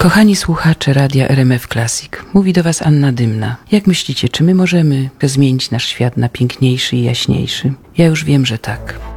Kochani słuchacze Radia RMF Classic, mówi do Was Anna Dymna. Jak myślicie, czy my możemy zmienić nasz świat na piękniejszy i jaśniejszy? Ja już wiem, że tak.